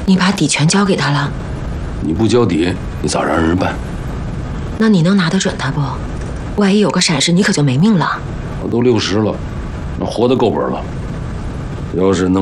你把底全交给他了？ 你不交底，你咋让人办？ 那你能拿得准他不？万一有个闪失，你可就没命了。 我都60了，那活得够本了。要是能。